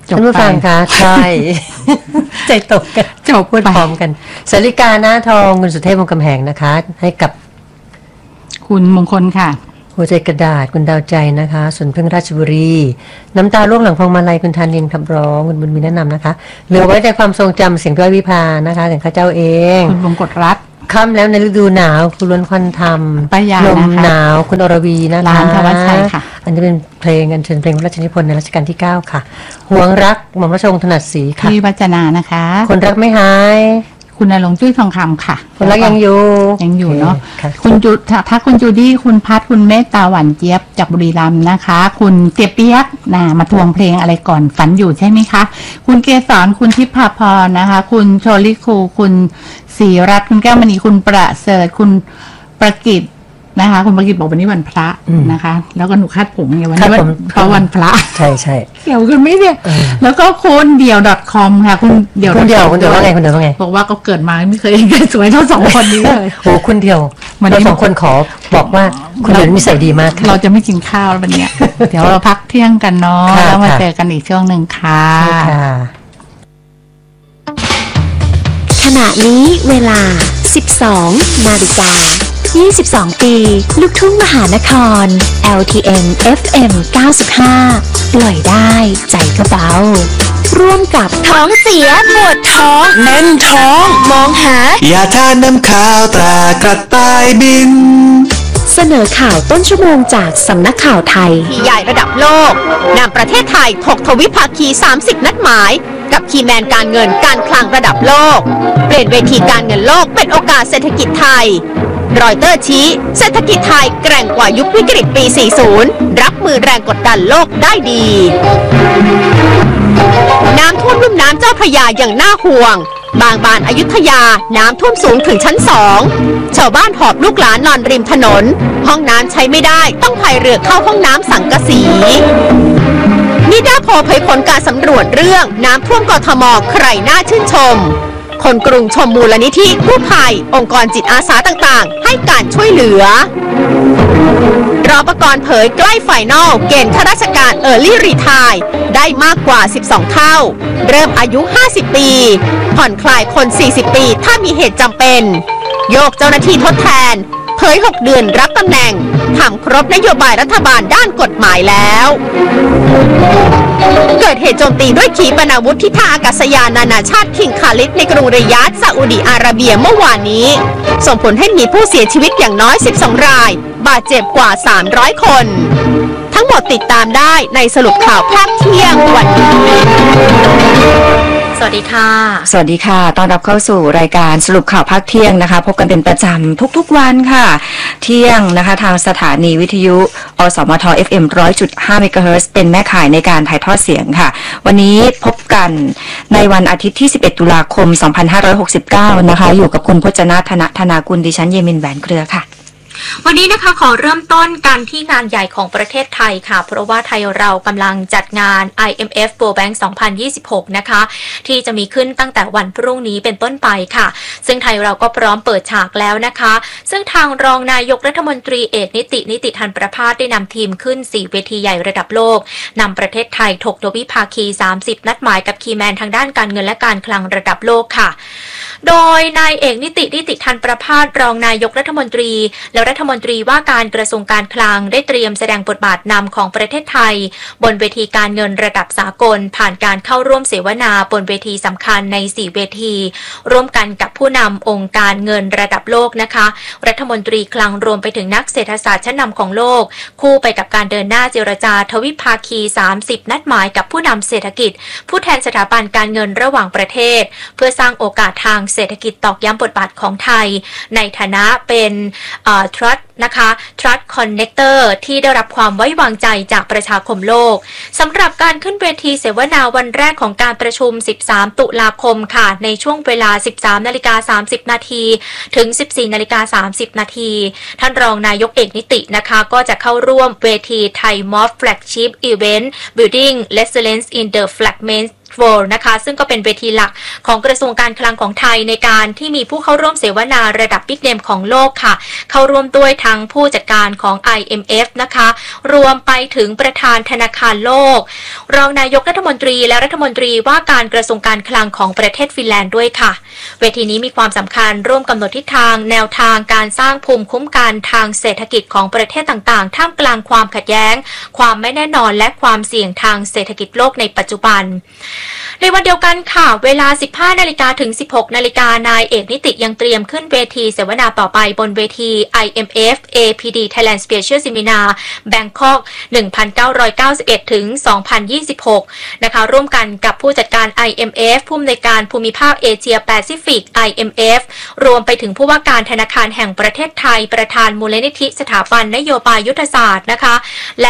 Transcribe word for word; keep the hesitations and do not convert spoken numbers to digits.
ท่านผู้ฟังคะใช่ใจตกกันจบพูดพร้อมกันสาริกาหน้าทองคุณสุเทพวงศ์กำแหงนะคะให้กับคุณมงคลค่ะหัวใจกระดาษคุณดาวใจนะคะส่วนพึ่งราชบุรีน้ำตาล่วงหลังพวงมาลัยคุณธานินคำร้องคุณบุญมีแนะนำนะคะเหลือไว้ในความทรงจำเสียงพี่วิภานะคะถึงข้าเจ้าเองคุณวงกฎรัตน์ค่ำแล้วในฤดูหนาวคุณล้วนควันธรรมลมหนาวคุณอรวีนะคะร้านธวัชชัยค่ะอันนี้เป็นเพลงอัญเชิญเพลงพระราชนิพนธ์ในรัชกาลที่เก้าค่ะห่วงรักหม่อมราชวงศ์ถนัดศรีค่ะพี่วัจนานะคะคนรักไม่หายคุณณรงค์จุ้ยทองคำค่ะคนรักยังอยู่ยังอยู่เนาะคุณจุดถ้าคุณจูดี้คุณพัดคุณเมตตาหวานเจี๊ยบจากบุรีรัมย์นะคะคุณเจี๊ยบเปียกนะมาทวงเพลงอะไรก่อนฝันอยู่ใช่ไหมคะคุณเกษรคุณทิพาพรนะคะคุณโชลิคูคุณศรีรัตน์คุณแก้วมณีคุณประเสริฐคุณประกิตนะคะคุณประกิตบอกวันนี้วันพระนะคะแล้วก็หนูคาดผมไงวันนี้เพราะวันพระใช่ใช่เกี่ยวกันไหมเนี่ยแล้วก็คุณเดี่ยว .com ค่ะคุณเดี่ยวคุณเดี่ยวคุณเดี่ยวว่าไงคุณเดี่ยวว่าไงบอกว่าก็เกิดมาไม่เคยเห็นใครสวยเท่าสองคนนี้เลยโอ้คุณเดี่ยวเราสองคนขอบอกว่าคุณเดี่ยวมีใส่ดีมากเราจะไม่กินข้าววันนี้เดี๋ยวเราพักเที่ยงกันเนาะแล้วมาเจอกันอีกช่วงหนึ่งค่ะขณะนี้เวลา สิบสอง นาฬิกายี่สิบสอง ปีลูกทุ่งมหานคร แอล ที เอ็ม เอฟ เอ็ม เก้าสิบห้า ปล่อยได้ใจกระเบาร่วมกับท้องเสียปวดท้องแน่นท้องมองหายาทาน้ำข้าวตรากระต่ายบินเสนอข่าวต้นชั่วโมงจากสำนักข่าวไทยที่ใหญ่ระดับโลกนำประเทศไทยถกทวิภาคีสามสิบนัดหมายกับคีย์แมนการเงินการคลังระดับโลกเปลี่ยนเวทีการเงินโลกเป็นโอกาสเศรษฐกิจไทยรอยเตอร์ชี้เศรษฐกิจไทยแกร่งกว่ายุควิกฤตปี สี่สิบ รับมือแรงกดดันโลกได้ดีน้ำท่วมลุ่มน้ำเจ้าพระยาอย่างน่าห่วงบางบานอยุธยาน้ำท่วมสูงถึงชั้นสองชาวบ้านหอบลูกหลานนอนริมถนนห้องน้ำใช้ไม่ได้ต้องพายเรือเข้าห้องน้ำสังกะสีนิดาโพเผยผลการสำรวจเรื่องน้ำท่วมกทมใครน่าชื่นชมคนกรุงชมมูลนิธิกู้ภัยองค์กรจิตอาสาต่างๆให้การช่วยเหลือรปกรเผยใกล้ไฟนอลเกณฑ์ข้าราชการเออร์ลี่รีไทร์ได้มากกว่าสิบสองเท่าเริ่มอายุห้าสิบปีผ่อนคลายคนสี่สิบปีถ้ามีเหตุจำเป็นโยกเจ้าหน้าที่ทดแทนเผยหกเดือนรับตำแหน่งทำครบนโยบายรัฐบาลด้านกฎหมายแล้วเกิดเหตุโจมตีด้วยขีปนาวุธที่ท่าอากาศยานนานาชาติคิงคาลิดในกรุงริยาดซาอุดิอาระเบียเมื่อวานนี้ส่งผลให้มีผู้เสียชีวิตอย่างน้อยสิบสองรายบาดเจ็บกว่าสามร้อยคนทั้งหมดติดตามได้ในสรุปข่าวภาคเที่ยงวันนี้สวัสดีค่ะสวัสดีค่ะต้อนรับเข้าสู่รายการสรุปข่าวภาคเที่ยงนะคะพบกันเป็นประจำทุกๆวันค่ะเที่ยงนะคะทางสถานีวิทยุอสมท เอฟ เอ็ม หนึ่งร้อยจุดห้า เมกะเฮิรตซ์ เป็นแม่ข่ายในการถ่ายทอดเสียงค่ะวันนี้พบกันในวันอาทิตย์ที่สิบเอ็ดตุลาคมสองพันห้าร้อยหกสิบเก้านะคะอยู่กับคุณพจนาธนธนากุลดิฉันเยมินแหวนเครือค่ะวันนี้นะคะขอเริ่มต้นกันที่งานใหญ่ของประเทศไทยค่ะเพราะว่าไทยเรากำลังจัดงาน ไอ เอ็ม เอฟ World Bank สองพันยี่สิบหกนะคะที่จะมีขึ้นตั้งแต่วันพรุ่งนี้เป็นต้นไปค่ะซึ่งไทยเราก็พร้อมเปิดฉากแล้วนะคะซึ่งทางรองนายกรัฐมนตรีเอกนิตินิติธันประภาสได้นำทีมขึ้นสี่เวทีใหญ่ระดับโลกนำประเทศไทยถกทวิภาคีสามสิบนัดหมายกับคีย์แมนทางด้านการเงินและการคลังระดับโลกค่ะโดยนายเอกนิตินิติธันประภาสรองนายกรัฐมนตรีและรัฐมนตรีว่าการกระทรวงการคลังได้เตรียมแสดงบทบาทนำของประเทศไทยบนเวทีการเงินระดับสากลผ่านการเข้าร่วมเสวนาบนเวทีสำคัญในสี่เวทีร่วมกันกับผู้นำองค์การเงินระดับโลกนะคะรัฐมนตรีคลังรวมไปถึงนักเศรษฐศาสตร์ชั้นนำของโลกคู่ไปกับการเดินหน้าเจรจาทวิภาคีสามสิบนัดหมายกับผู้นำเศรษฐกิจผู้แทนสถาบันการเงินระหว่างประเทศเพื่อสร้างโอกาสทางเศรษฐกิจตอกย้ำบทบาทของไทยในฐานะเป็นทรัสนะคะ Trust Connector ที่ได้รับความไว้วางใจจากประชาคมโลกสำหรับการขึ้นเวทีเสวนาวันแรกของการประชุมสิบสามตุลาคมค่ะในช่วงเวลา สิบสามนาฬิกาสามสิบนาทีถึง สิบสี่นาฬิกาสามสิบนาทีท่านรองนายกเอกนิตินะคะก็จะเข้าร่วมเวที Thai Mob Flagship Event Building Resilience in the Fragment World นะคะซึ่งก็เป็นเวทีหลักของกระทรวงการคลังของไทยในการที่มีผู้เข้าร่วมเสวนาระดับบิ๊กเนมของโลกค่ะเข้าร่วมด้วยทั้งผู้จัดการของ ไอ เอ็ม เอฟ นะคะรวมไปถึงประธานธนาคารโลกรองนายกรัฐมนตรีและรัฐมนตรีว่าการกระทรวงการคลังของประเทศฟินแลนด์ด้วยค่ะเวทีนี้มีความสำคัญร่วมกำหนดทิศทางแนวทางการสร้างภูมิคุ้มกันทางเศรษฐกิจของประเทศต่างๆท่ามกลางความขัดแย้งความไม่แน่นอนและความเสี่ยงทางเศรษฐกิจโลกในปัจจุบันในวันเดียวกันค่ะเวลา สิบห้านาฬิกา ถึง สิบหกนาฬิกานายเอกนิติยังเตรียมขึ้นเวทีเสวนาต่อไปบนเวที ไอ เอ็ม เอฟ เอ พี ดี Thailand Special Seminar Bangkok หนึ่งพันเก้าร้อยเก้าสิบเอ็ด ถึง สองพันยี่สิบหก นะคะร่วมกันกับผู้จัดการ ไอ เอ็ม เอฟ ผู้อำนวยการภูมิภาคเอเชียแปซิฟิก ไอ เอ็ม เอฟ รวมไปถึงผู้ว่าการธนาคารแห่งประเทศไทยประธานมูลนิธิสถาบันนโยบายยุทธศาสตร์นะคะและ